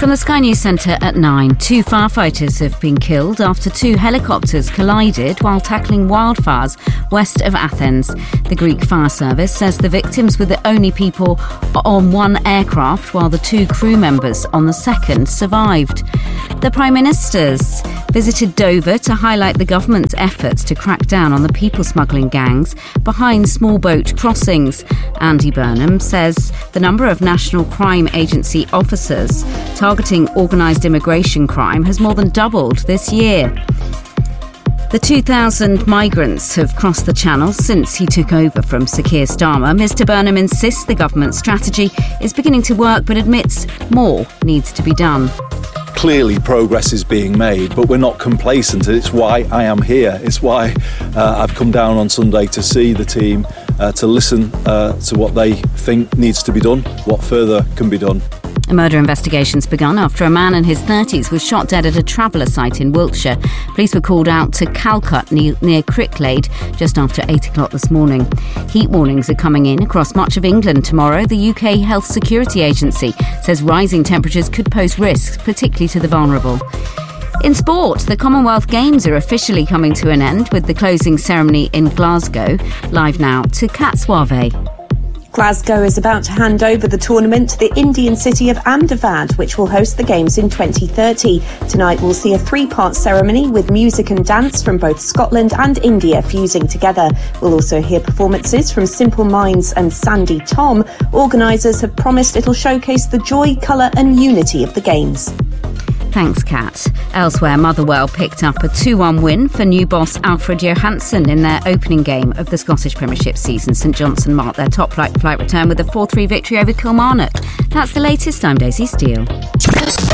From the Sky News Centre at 9, 2 firefighters have been killed after 2 helicopters collided while tackling wildfires west of Athens. The Greek fire service says the victims were the only people on one aircraft, while the 2 crew members on the second survived. The Prime Minister's visited Dover to highlight the government's efforts to crack down on the people smuggling gangs behind small boat crossings. Andy Burnham says the number of National Crime Agency officers targeting organised immigration crime has more than doubled this year. The 2,000 migrants have crossed the Channel since he took over from Sir Keir Starmer. Mr Burnham insists the government strategy is beginning to work, but admits more needs to be done. Clearly progress is being made, but we're not complacent. It's why I am here. It's why I've come down on Sunday to see the team, to listen to what they think needs to be done, what further can be done. A murder investigation's begun after a man in his 30s was shot dead at a traveller site in Wiltshire. Police were called out to Calcut near Cricklade just after 8 o'clock this morning. Heat warnings are coming in across much of England tomorrow. The UK Health Security Agency says rising temperatures could pose risks, particularly to the vulnerable. In sport, the Commonwealth Games are officially coming to an end with the closing ceremony in Glasgow. Live now to Kat Suave. Glasgow is about to hand over the tournament to the Indian city of Ahmedabad, which will host the Games in 2030. Tonight we'll see a 3-part ceremony with music and dance from both Scotland and India fusing together. We'll also hear performances from Simple Minds and Sandy Tom. Organisers have promised it'll showcase the joy, colour and unity of the Games. Thanks, Kat. Elsewhere, Motherwell picked up a 2-1 win for new boss Alfred Johansson in their opening game of the Scottish Premiership season. St Johnstone marked their top flight return with a 4-3 victory over Kilmarnock. That's the latest. I'm Daisy Steele.